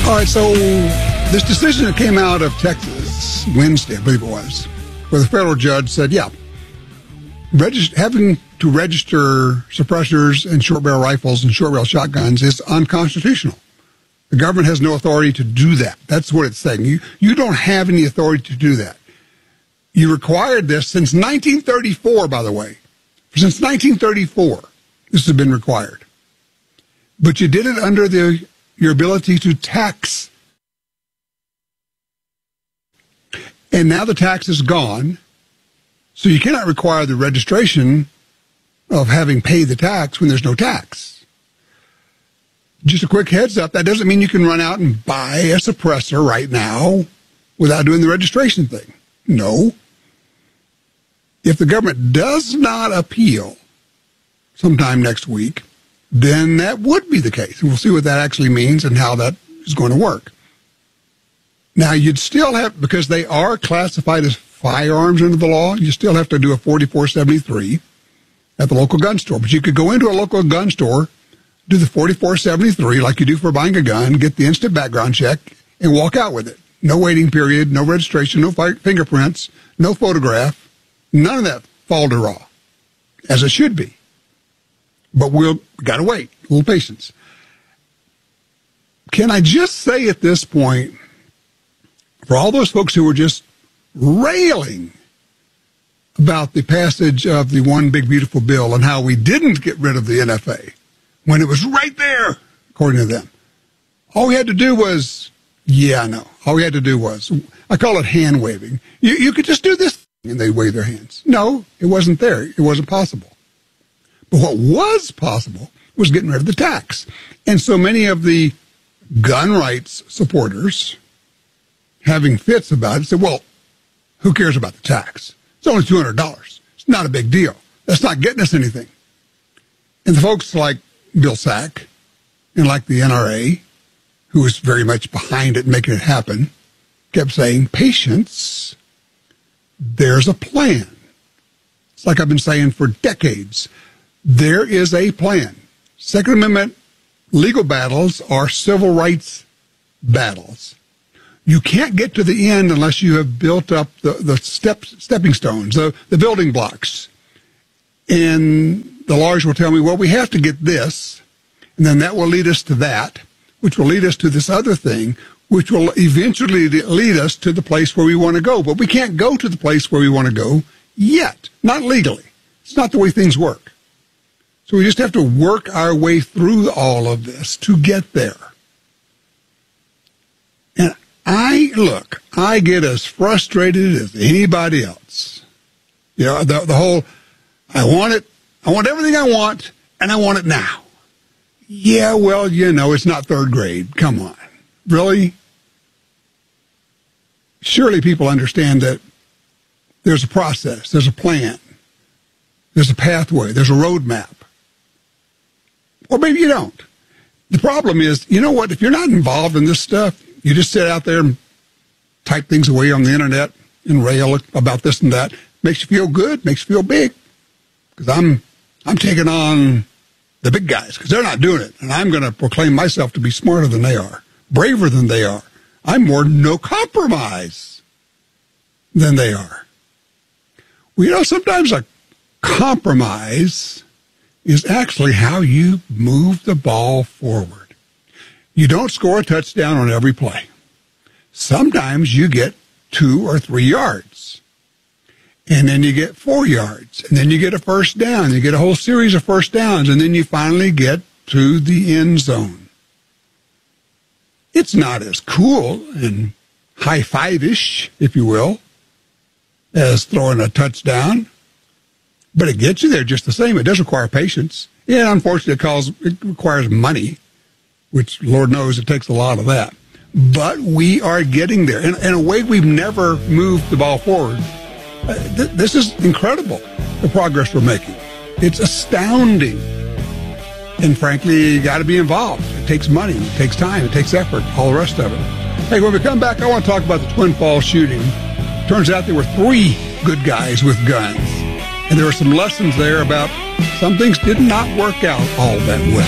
All right, so this decision that came out of Texas Wednesday, I believe it was, where the federal judge said, yeah, having to register suppressors and short barrel rifles and short barrel shotguns is unconstitutional. The government has no authority to do that. That's what it's saying. You don't have any authority to do that. You required this since 1934, by the way. Since 1934, this has been required. But you did it under your ability to tax. And now the tax is gone, so you cannot require the registration of having paid the tax when there's no tax. Just a quick heads up, that doesn't mean you can run out and buy a suppressor right now without doing the registration thing. No. If the government does not appeal sometime next week, then that would be the case. And we'll see what that actually means and how that is going to work. Now, you'd still have, because they are classified as firearms under the law, you still have to do a 4473 at the local gun store. But you could go into a local gun store, do the 4473 like you do for buying a gun, get the instant background check, and walk out with it. No waiting period, no registration, no fingerprints, no photograph. None of that fall to raw, as it should be. But we've got to wait, a little patience. Can I just say at this point, for all those folks who were just railing about the passage of the One Big Beautiful Bill and how we didn't get rid of the NFA when it was right there, according to them. All we had to do was, all we had to do was, I call it hand waving. You could just do this, and they wave their hands. No, it wasn't there. It wasn't possible. But what was possible was getting rid of the tax. And so many of the gun rights supporters, having fits about it, said, well, who cares about the tax? It's only $200. It's not a big deal. That's not getting us anything. And the folks like Bill Sack and like the NRA, who was very much behind it, making it happen, kept saying, patience, there's a plan. It's like I've been saying for decades. There is a plan. Second Amendment legal battles are civil rights battles. You can't get to the end unless you have built up the stepping stones, the building blocks. And the lawyers will tell me, well, we have to get this, and then that will lead us to that, which will lead us to this other thing, which will eventually lead us to the place where we want to go. But we can't go to the place where we want to go yet, not legally. It's not the way things work. So we just have to work our way through all of this to get there. And I get as frustrated as anybody else. You know, the whole, I want everything I want, and I want it now. Yeah, well, it's not third grade. Come on. Really? Surely people understand that there's a process, there's a plan, there's a pathway, there's a roadmap. Or maybe you don't. The problem is, you know what? If you're not involved in this stuff, you just sit out there and type things away on the internet and rail about this and that. Makes you feel good, makes you feel big. Because I'm taking on the big guys because they're not doing it. And I'm going to proclaim myself to be smarter than they are, braver than they are. I'm more no compromise than they are. Well, sometimes a compromise is actually how you move the ball forward. You don't score a touchdown on every play. Sometimes you get 2 or 3 yards. And then you get 4 yards. And then you get a first down. You get a whole series of first downs. And then you finally get to the end zone. It's not as cool and high-five-ish, if you will, as throwing a touchdown. But it gets you there just the same. It does require patience. Yeah, unfortunately, it requires money, which, Lord knows, it takes a lot of that. But we are getting there. In a way, we've never moved the ball forward. This is incredible, the progress we're making. It's astounding. And frankly, you got to be involved. It takes money, it takes time, it takes effort, all the rest of it. Hey, when we come back, I want to talk about the Twin Falls shooting. Turns out there were 3 good guys with guns. And there were some lessons there about some things did not work out all that well.